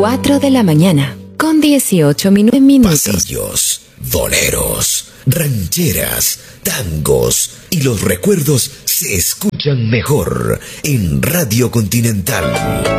4 de la mañana, con 18 minutos. Pasillos, boleros, rancheras, tangos y los recuerdos se escuchan mejor en Radio Continental.